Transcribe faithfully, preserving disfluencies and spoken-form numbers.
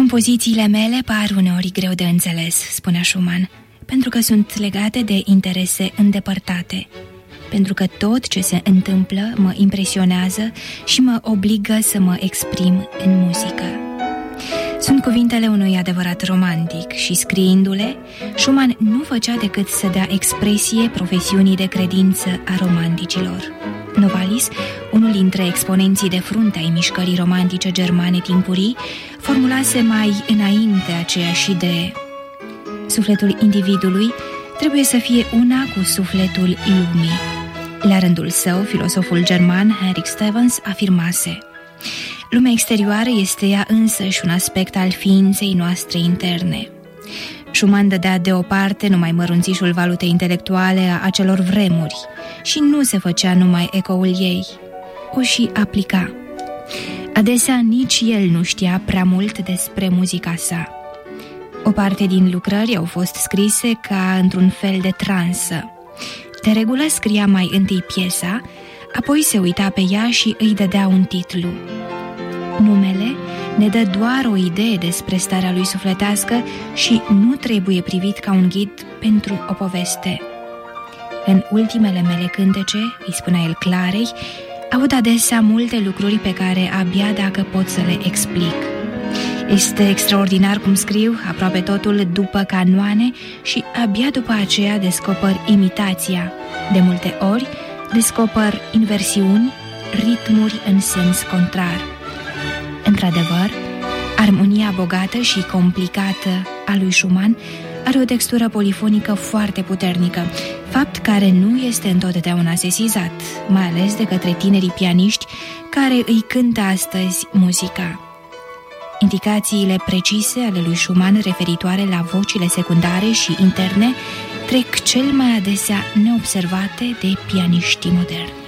Compozițiile mele par uneori greu de înțeles, spunea Schumann, pentru că sunt legate de interese îndepărtate, pentru că tot ce se întâmplă mă impresionează și mă obligă să mă exprim în muzică. Sunt cuvintele unui adevărat romantic și, scriindu-le, Schumann nu făcea decât să dea expresie profesiunii de credință a romanticilor. Novalis, unul dintre exponenții de frunte ai mișcării romantice germane timpurii, formulase mai înainte aceeași idee. Sufletul individului trebuie să fie una cu sufletul lumii. La rândul său, filosoful german Henrik Stevens afirmase: lumea exterioară este ea însăși un aspect al ființei noastre interne. Schumann dădea deoparte numai mărunțișul valutei intelectuale a acelor vremuri și nu se făcea numai ecoul ei, o și aplica. Adesea nici el nu știa prea mult despre muzica sa. O parte din lucrări au fost scrise ca într-un fel de transă. De regulă scria mai întâi piesa, apoi se uita pe ea și îi dădea un titlu. Numele ne dă doar o idee despre starea lui sufletească și nu trebuie privit ca un ghid pentru o poveste. În ultimele mele cântece, îi spunea el Clarei, aud adesea multe lucruri pe care abia dacă pot să le explic. Este extraordinar cum scriu aproape totul după canoane și abia după aceea descoper imitația. De multe ori descoper inversiuni, ritmuri în sens contrar. Într-adevăr, armonia bogată și complicată a lui Schumann are o textură polifonică foarte puternică, fapt care nu este întotdeauna sesizat, mai ales de către tinerii pianiști care îi cântă astăzi muzica. Indicațiile precise ale lui Schumann referitoare la vocile secundare și interne trec cel mai adesea neobservate de pianiștii moderni.